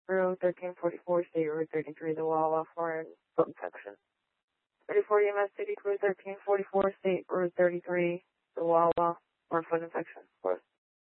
Route 1344, State Route 33, the Wawa for foot infection. 34 EMS City Route 1344, State Route 33, the Wawa for foot infection.